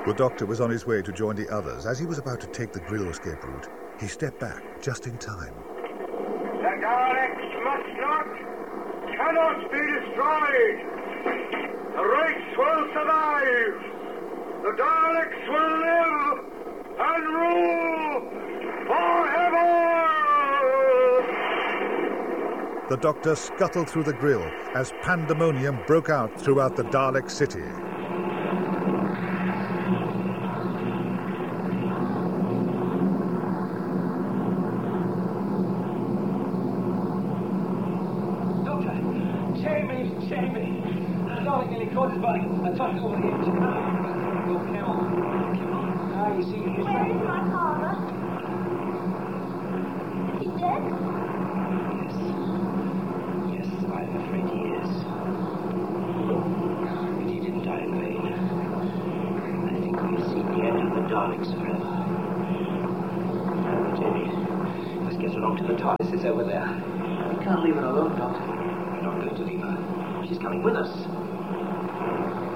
The Doctor was on his way to join the others. As he was about to take the Grill escape route, he stepped back just in time. The Daleks must not, cannot be destroyed. The race will survive. The Daleks will live and rule forever. The Doctor scuttled through the Grill as pandemonium broke out throughout the Dalek city. I talked over here to come on. Ah, you see, he's Where is my father? He's dead? Yes, I'm afraid he is. But he didn't die in vain. I think we've seen the end of the Daleks forever. Jamie, let's get along to the TARDIS. It's over there. We can't leave her alone, Doctor. We're not going to leave her. She's coming with us.